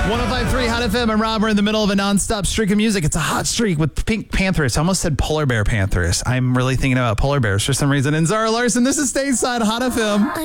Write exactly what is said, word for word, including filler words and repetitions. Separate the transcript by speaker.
Speaker 1: one oh five point three Hot F M and Rob. We're in the middle of a nonstop streak of music. It's a hot streak with Pink Panthers. I almost said polar bear panthers. I'm really thinking about polar bears for some reason. And Zara Larson, this is Stateside Hot F M.